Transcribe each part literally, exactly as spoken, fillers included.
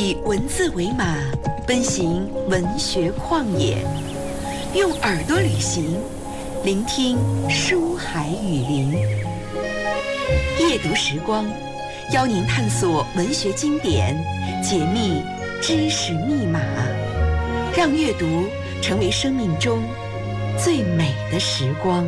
以文字为马，奔行文学旷野，用耳朵旅行，聆听书海雨林。夜读时光，邀您探索文学经典，解密知识密码，让阅读成为生命中最美的时光。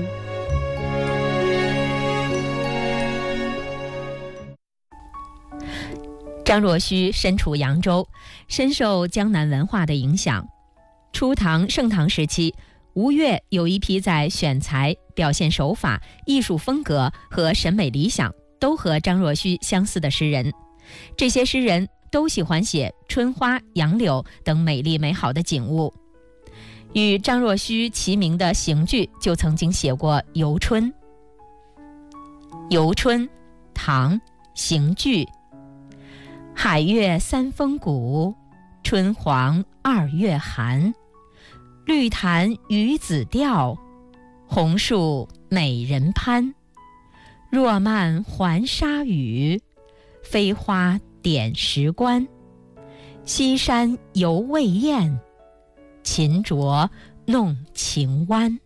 张若虚身处扬州，深受江南文化的影响。初唐盛唐时期，吴越有一批在选材、表现手法、艺术风格和审美理想都和张若虚相似的诗人。这些诗人都喜欢写春花、杨柳等美丽美好的景物。与张若虚齐名的邢具就曾经写过《游春》。游春，唐，邢具。海月三峰谷，春黄二月寒。绿潭鱼子钓，红树美人攀。若漫还沙雨，飞花点石关。西山犹未雁，秦浊弄晴湾。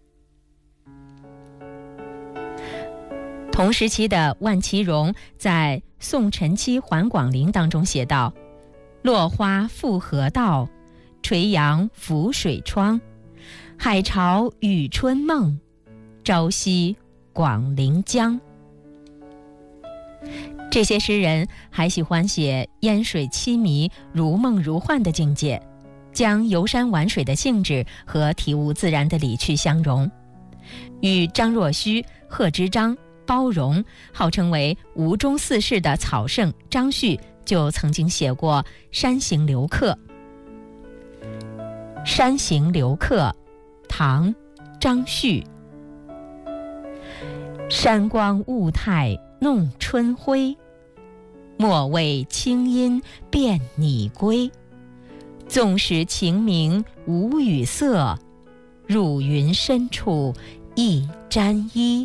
同时期的万其荣在《送陈妻还广陵》当中写道：落花复河道，垂杨浮水窗。海潮与春梦，朝夕广陵江。这些诗人还喜欢写烟水凄迷、如梦如幻的境界，将游山玩水的兴致和体悟自然的理趣相融。与张若虚、贺知章、包容号称为吴中四士的草圣张旭就曾经写过《山行留客》。《山行留客》，唐，张旭。山光雾态弄春晖，莫为清音辨拟归。纵使晴明无雨色，入云深处一沾衣。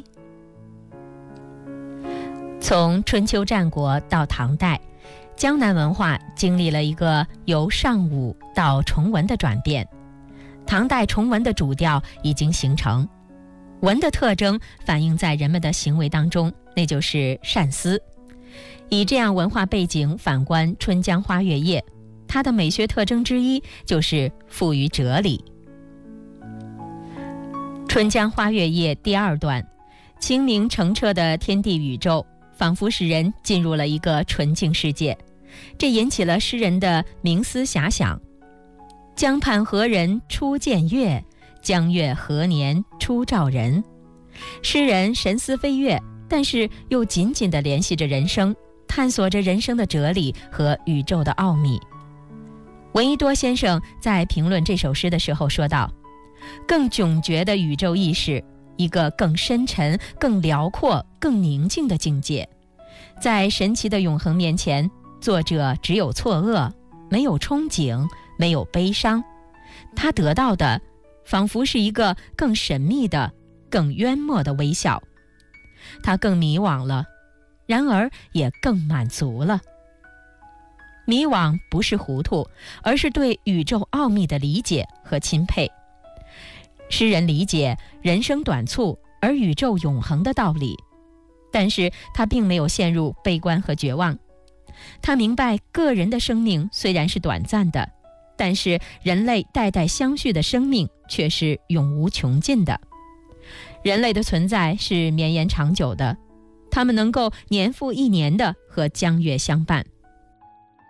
从春秋战国到唐代，江南文化经历了一个由尚武到崇文的转变。唐代崇文的主调已经形成，文的特征反映在人们的行为当中，那就是善思。以这样文化背景反观《春江花月夜》，它的美学特征之一就是富于哲理。《春江花月夜》第二段，清明澄澈的天地宇宙仿佛使人进入了一个纯净世界，这引起了诗人的冥思遐想。江畔何人初见月？江月何年初照人？诗人神思飞跃，但是又紧紧地联系着人生，探索着人生的哲理和宇宙的奥秘。闻一多先生在评论这首诗的时候说道：更迥绝的宇宙意识，一个更深沉、更辽阔、更宁静的境界。在神奇的永恒面前，作者只有错愕，没有憧憬，没有悲伤。他得到的仿佛是一个更神秘的、更渊默的微笑。他更迷惘了，然而也更满足了。迷惘不是糊涂，而是对宇宙奥秘的理解和钦佩。诗人理解人生短促而宇宙永恒的道理，但是他并没有陷入悲观和绝望。他明白个人的生命虽然是短暂的，但是人类代代相续的生命却是永无穷尽的。人类的存在是绵延长久的，他们能够年复一年的和江月相伴。